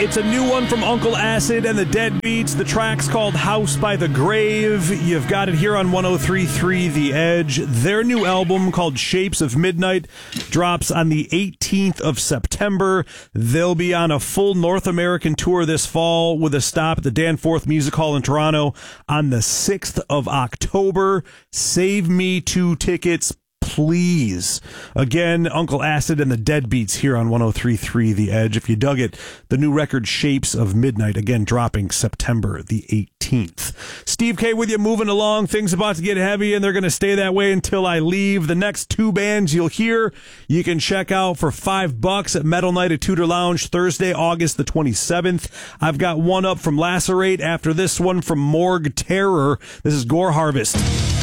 It's a new one from Uncle Acid and the Deadbeats. The track's called House by the Grave. You've got it here on 103.3 The Edge. Their new album called Shapes of Midnight drops on the 18th of September. They'll be on a full North American tour this fall with a stop at the Danforth Music Hall in Toronto on the 6th of October. Save me 2 tickets, please. Again, Uncle Acid and the Deadbeats here on 103.3 The Edge. If you dug it, the new record Shapes of Midnight, again, dropping September the 18th. Steve K with you, moving along. Things about to get heavy, and they're going to stay that way until I leave. The next 2 bands you'll hear, you can check out for $5 at Metal Night at Tudor Lounge Thursday, August the 27th. I've got one up from Lacerate after this one from Morgue Terror. This is Gore Harvest.